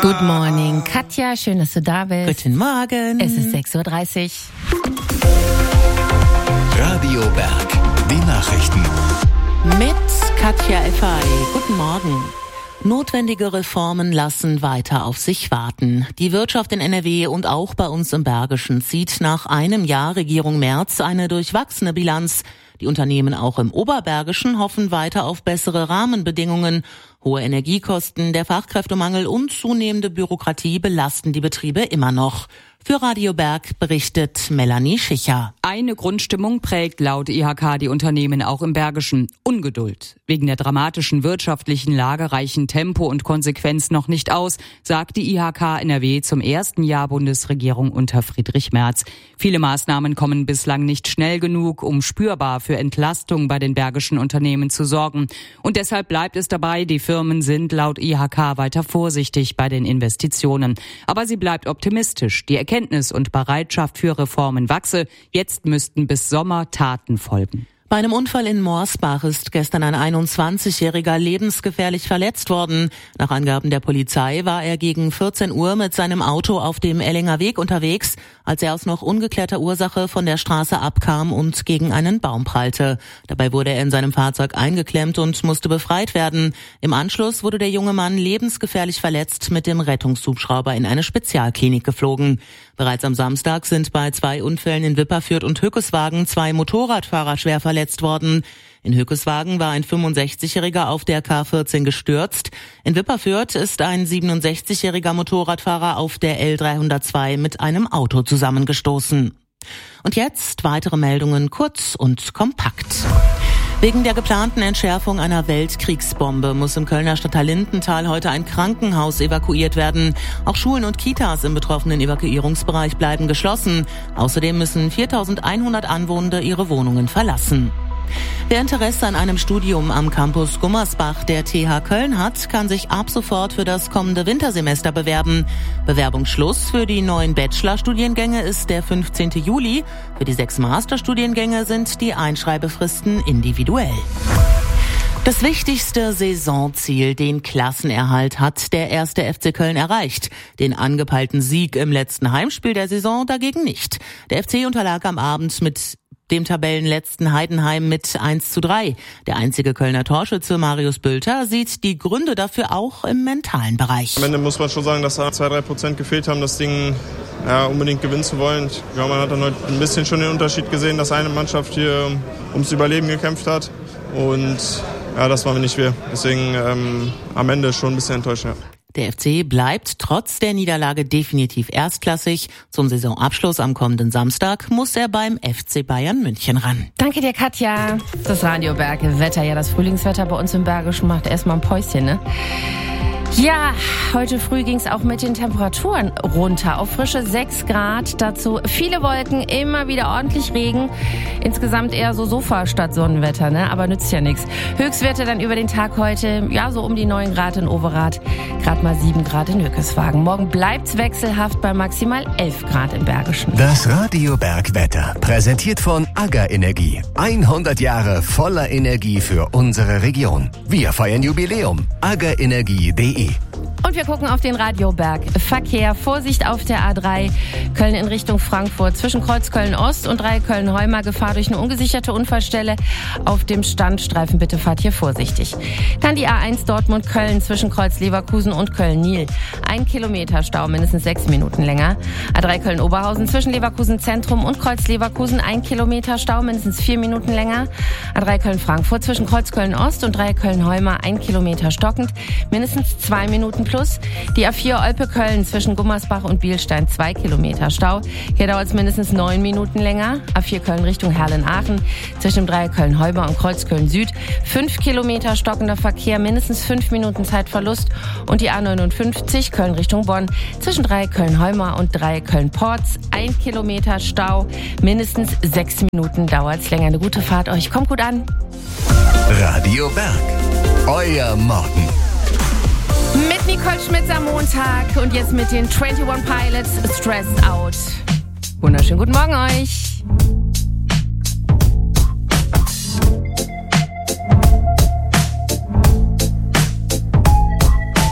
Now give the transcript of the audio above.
Good morning, Katja, schön, dass du da bist. Guten Morgen. Es ist 6.30 Uhr. Radio Berg, die Nachrichten. Mit Katja Effay. Guten Morgen. Notwendige Reformen lassen weiter auf sich warten. Die Wirtschaft in NRW und auch bei uns im Bergischen zieht nach einem Jahr Regierung Merz eine durchwachsene Bilanz. Die Unternehmen auch im Oberbergischen hoffen weiter auf bessere Rahmenbedingungen. Hohe Energiekosten, der Fachkräftemangel und zunehmende Bürokratie belasten die Betriebe immer noch. Für Radio Berg berichtet Melanie Schicher. Eine Grundstimmung prägt laut IHK die Unternehmen auch im Bergischen: Ungeduld. Wegen der dramatischen wirtschaftlichen Lage reichen Tempo und Konsequenz noch nicht aus, sagt die IHK NRW zum ersten Jahr Bundesregierung unter Friedrich Merz. Viele Maßnahmen kommen bislang nicht schnell genug, um spürbar für Entlastung bei den bergischen Unternehmen zu sorgen. Und deshalb bleibt es dabei, die Firmen sind laut IHK weiter vorsichtig bei den Investitionen. Aber sie bleibt optimistisch. Die Erkenntnis und Bereitschaft für Reformen wachse. Jetzt müssten bis Sommer Taten folgen. Bei einem Unfall in Morsbach ist gestern ein 21-Jähriger lebensgefährlich verletzt worden. Nach Angaben der Polizei war er gegen 14 Uhr mit seinem Auto auf dem Ellinger Weg unterwegs, als er aus noch ungeklärter Ursache von der Straße abkam und gegen einen Baum prallte. Dabei wurde er in seinem Fahrzeug eingeklemmt und musste befreit werden. Im Anschluss wurde der junge Mann lebensgefährlich verletzt mit dem Rettungshubschrauber in eine Spezialklinik geflogen. Bereits am Samstag sind bei 2 Unfällen in Wipperfürth und Hückeswagen 2 Motorradfahrer schwer verletzt worden. In Hückeswagen war ein 65-Jähriger auf der K14 gestürzt. In Wipperfürth ist ein 67-jähriger Motorradfahrer auf der L302 mit einem Auto zusammengestoßen. Und jetzt weitere Meldungen kurz und kompakt. Wegen der geplanten Entschärfung einer Weltkriegsbombe muss im Kölner Stadtteil Lindenthal heute ein Krankenhaus evakuiert werden. Auch Schulen und Kitas im betroffenen Evakuierungsbereich bleiben geschlossen. Außerdem müssen 4.100 Anwohner ihre Wohnungen verlassen. Wer Interesse an einem Studium am Campus Gummersbach der TH Köln hat, kann sich ab sofort für das kommende Wintersemester bewerben. Bewerbungsschluss für die neuen Bachelorstudiengänge ist der 15. Juli. Für die 6 Masterstudiengänge sind die Einschreibefristen individuell. Das wichtigste Saisonziel, den Klassenerhalt, hat der 1. FC Köln erreicht. Den angepeilten Sieg im letzten Heimspiel der Saison dagegen nicht. Der FC unterlag am Abend mit dem Tabellenletzten Heidenheim mit 1:3. Der einzige Kölner Torschütze Marius Bülter sieht die Gründe dafür auch im mentalen Bereich. Am Ende muss man schon sagen, dass da 2-3% gefehlt haben, das Ding unbedingt gewinnen zu wollen. Ich glaube, man hat dann heute ein bisschen schon den Unterschied gesehen, dass eine Mannschaft hier ums Überleben gekämpft hat. Und das waren wir nicht wir. Deswegen am Ende schon ein bisschen enttäuscht. Ja. Der FC bleibt trotz der Niederlage definitiv erstklassig. Zum Saisonabschluss am kommenden Samstag muss er beim FC Bayern München ran. Danke dir, Katja. Das Radio Berg Wetter, ja, das Frühlingswetter bei uns im Bergischen macht erstmal ein Päuschen, ne? Ja, heute früh ging es auch mit den Temperaturen runter auf frische 6 Grad. Dazu viele Wolken, immer wieder ordentlich Regen. Insgesamt eher so Sofa statt Sonnenwetter, ne? Aber nützt ja nichts. Höchstwerte dann über den Tag heute, ja, so um die 9 Grad in Overath, gerade mal 7 Grad in Hückeswagen. Morgen bleibt's wechselhaft bei maximal 11 Grad im Bergischen. Das Radio Berg Wetter, präsentiert von AGA Energie. 100 Jahre voller Energie für unsere Region. Wir feiern Jubiläum. agaenergie.de. Und wir gucken auf den Radioberg Verkehr. Vorsicht auf der A3 Köln in Richtung Frankfurt zwischen Kreuz Köln-Ost und 3 Köln-Heumer. Gefahr durch eine ungesicherte Unfallstelle auf dem Standstreifen. Bitte fahrt hier vorsichtig. Dann die A1 Dortmund-Köln zwischen Kreuz Leverkusen und Köln-Niel. 1 Kilometer Stau, mindestens 6 Minuten länger. A3 Köln-Oberhausen zwischen Leverkusen Zentrum und Kreuz Leverkusen. 1 Kilometer Stau, mindestens 4 Minuten länger. A3 Köln-Frankfurt zwischen Kreuz Köln-Ost und 3 Köln-Heumer. 1 Kilometer stockend, mindestens 2 Minuten plus. Die A4 Olpe-Köln zwischen Gummersbach und Bielstein 2 Kilometer Stau. Hier dauert es mindestens 9 Minuten länger. A4 Köln Richtung Herlen-Aachen zwischen dem Dreieck Köln-Heuber und Kreuz Köln-Süd 5 Kilometer stockender Verkehr, mindestens 5 Minuten Zeitverlust. Und die A59 Köln Richtung Bonn zwischen Dreieck Köln-Heumer und Dreieck Köln-Porz 1 Kilometer Stau, mindestens 6 Minuten dauert es länger. Eine gute Fahrt euch, kommt gut an. Radio Berg, euer Morgen. Mit Nicole Schmitz am Montag und jetzt mit den 21 Pilots Stressed Out. Wunderschönen guten Morgen euch.